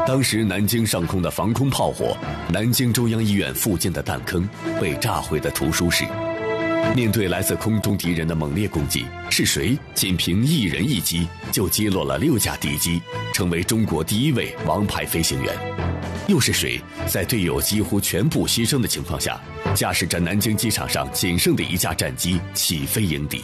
当时南京上空的防空炮火，南京中央医院附近的弹坑，被炸毁的图书室。面对来自空中敌人的猛烈攻击，是谁仅凭一人一机就击落了6架敌机，成为中国第1位王牌飞行员？又是谁在队友几乎全部牺牲的情况下，驾驶着南京机场上仅剩的1架战机起飞迎敌？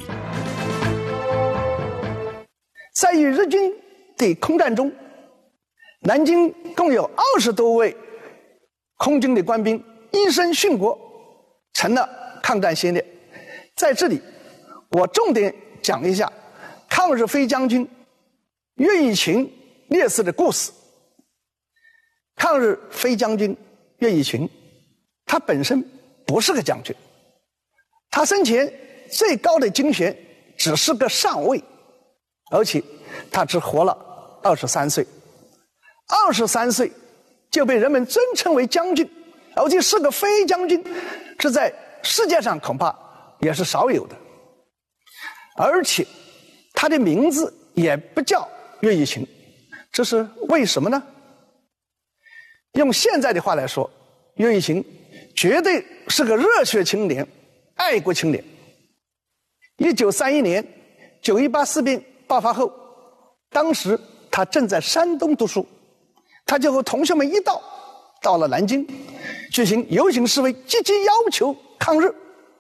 在与日军的空战中，南京共有20多位空军的官兵应声殉国，成了抗战先烈。在这里，我重点讲一下抗日飞将军岳以群烈士的故事。抗日飞将军岳以群，他本身不是个将军，他生前最高的军衔只是个上尉，而且他只活了23岁，23岁就被人们尊称为将军，而且是个飞将军，这在世界上恐怕也是少有的。而且他的名字也不叫岳以群，这是为什么呢？用现在的话来说，岳以群绝对是个热血青年，爱国青年。1931年9·18事变爆发后，当时他正在山东读书，他就和同学们一道到了南京，举行游行示威，积极要求抗日。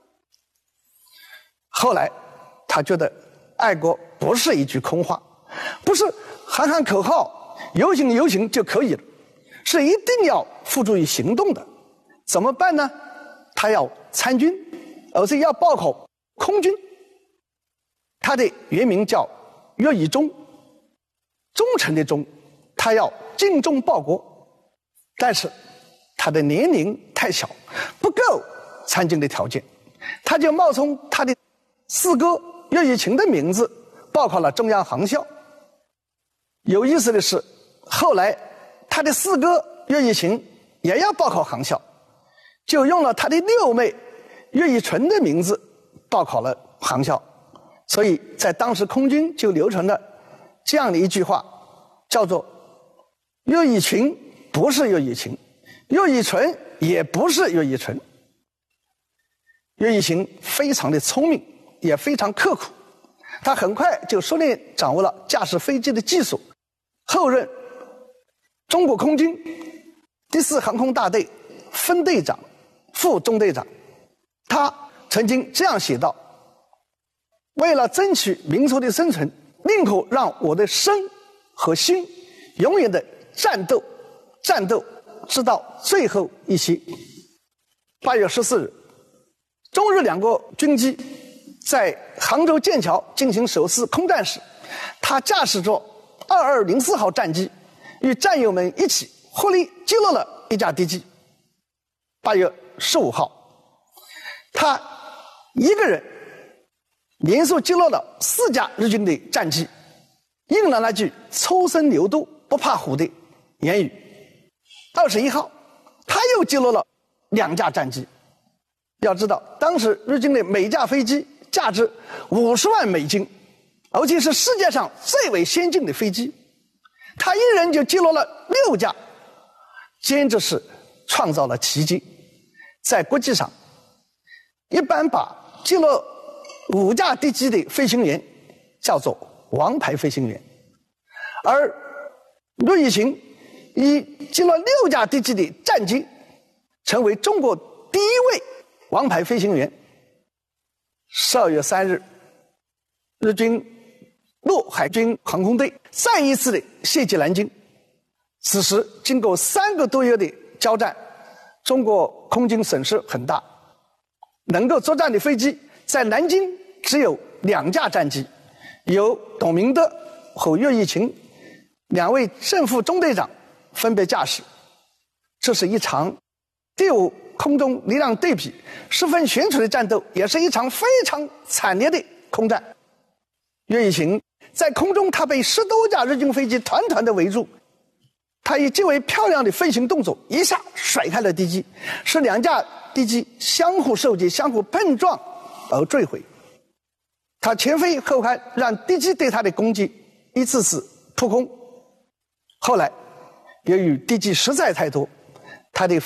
后来他觉得爱国不是一句空话，不是喊喊口号游行就可以了，是一定要付诸于行动的。怎么办呢？他要参军，而且要报考空军。他的原名叫岳以忠，忠诚的忠，他要尽忠报国。但是他的年龄太小，不够参军的条件，他就冒充他的四哥岳以群的名字报考了中央航校。有意思的是，后来他的四哥岳以群也要报考航校，就用了他的六妹岳以纯的名字报考了航校。所以在当时空军就流传了这样的一句话，叫做岳以群不是岳以群，岳以纯也不是岳以纯。岳以群非常的聪明，也非常刻苦，他很快就熟练掌握了驾驶飞机的技术，后任中国空军第4航空大队分队长、副中队长。他曾经这样写道：为了争取民族的生存，宁可让我的身和心永远的战斗直到最后一息。8月14日，中日两国军机在杭州剑桥进行首次空战时，他驾驶着2204号战机，与战友们一起合力击落了一架敌机。8月15号，他一个人连续击落了4架日军的战机，应了那句初生牛犊不怕虎的言语。21号，他又击落了2架战机。要知道，当时日军的每架飞机价值50万美金，而且是世界上最为先进的飞机，他一人就击落了6架，简直是创造了奇迹。在国际上，一般把击落5架敌机的飞行员叫做王牌飞行员，而岳以群以击落6架敌机的战机，成为中国第一位王牌飞行员。12月3日，日军陆海军航空队再一次的袭击南京。此时经过3个多月的交战，中国空军损失很大，能够作战的飞机在南京只有2架战机，由董明德和岳以群2位正副中队长分别驾驶。这是一场第5空中力量对比十分悬殊的战斗，也是一场非常惨烈的空战。岳以群在空中，他被10多架日军飞机团团的围住，他以极为漂亮的飞行动作一下甩开了敌机，使2架敌机相互受击、相互碰撞而坠毁。他前飞后开，让敌机对他的攻击一次次扑空。后来由于敌机实在太多，他的